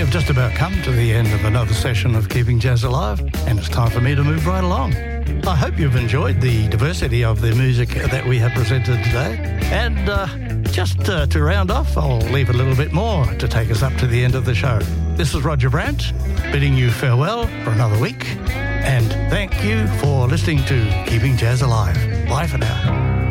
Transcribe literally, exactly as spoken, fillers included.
have just about come to the end of another session of Keeping Jazz Alive, and it's time for me to move right along. I hope you've enjoyed the diversity of the music that we have presented today. And uh, just uh, to round off, I'll leave a little bit more to take us up to the end of the show. This is Roger Brandt, bidding you farewell for another week. And thank you for listening to Keeping Jazz Alive. Bye for now.